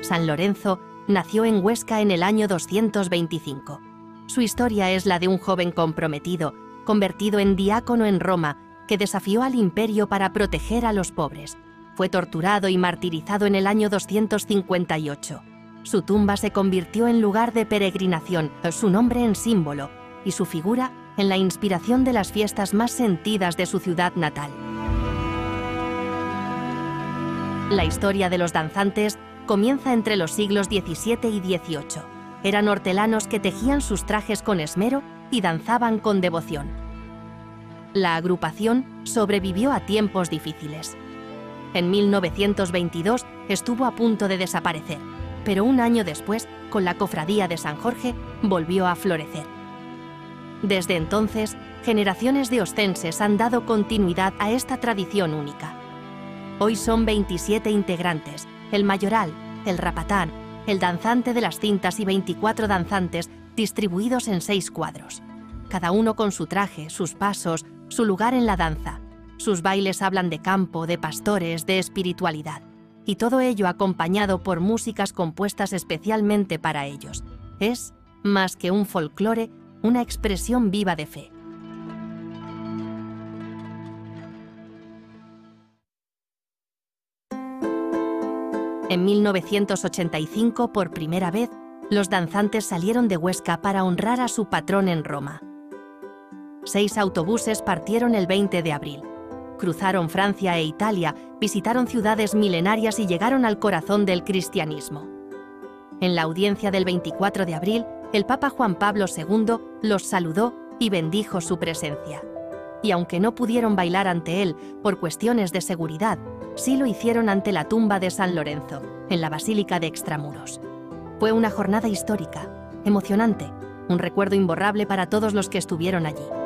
San Lorenzo nació en Huesca en el año 225. Su historia es la de un joven comprometido, convertido en diácono en Roma, que desafió al imperio para proteger a los pobres. Fue torturado y martirizado en el año 258. Su tumba se convirtió en lugar de peregrinación, su nombre en símbolo y su figura en la inspiración de las fiestas más sentidas de su ciudad natal. La historia de los danzantes comienza entre los siglos XVII y XVIII. Eran hortelanos que tejían sus trajes con esmero y danzaban con devoción. La agrupación sobrevivió a tiempos difíciles. En 1922 estuvo a punto de desaparecer, pero un año después, con la Cofradía de San Jorge, volvió a florecer. Desde entonces, generaciones de ostenses han dado continuidad a esta tradición única. Hoy son 27 integrantes, el mayoral, el rapatán, el danzante de las cintas y 24 danzantes distribuidos en 6 cuadros. Cada uno con su traje, sus pasos, su lugar en la danza. Sus bailes hablan de campo, de pastores, de espiritualidad. Y todo ello acompañado por músicas compuestas especialmente para ellos. Es, más que un folclore, una expresión viva de fe. En 1985, por primera vez, los danzantes salieron de Huesca para honrar a su patrón en Roma. 6 autobuses partieron el 20 de abril. Cruzaron Francia e Italia, visitaron ciudades milenarias y llegaron al corazón del cristianismo. En la audiencia del 24 de abril, el Papa Juan Pablo II los saludó y bendijo su presencia. Y aunque no pudieron bailar ante él por cuestiones de seguridad, sí lo hicieron ante la tumba de San Lorenzo, en la Basílica de Extramuros. Fue una jornada histórica, emocionante, un recuerdo imborrable para todos los que estuvieron allí.